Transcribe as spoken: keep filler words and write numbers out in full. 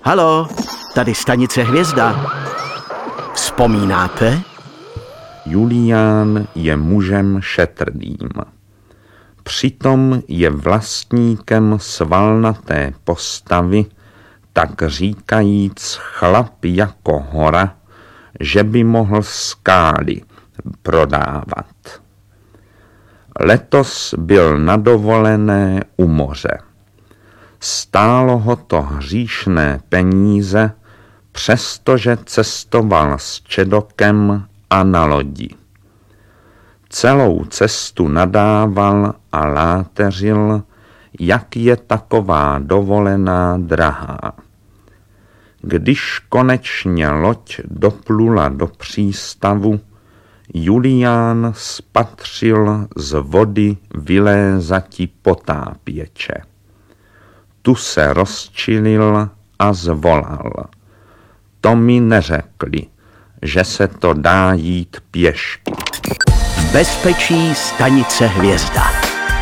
Haló, tady stanice Hvězda. Vzpomínáte? Julián je mužem šetrným. Přitom je vlastníkem svalnaté postavy, tak říkajíc chlap jako hora, že by mohl skály prodávat. Letos byl na dovolené u moře. Stálo ho to hříšné peníze, přestože cestoval s Čedokem a na lodi. Celou cestu nadával a láteřil, jak je taková dovolená drahá. Když konečně loď doplula do přístavu, Julián spatřil z vody vylézati potápěče. Tu se rozčilil a zvolal. To mi neřekli, že se to dá jít pěšky. V bezpečí stanice Hvězda.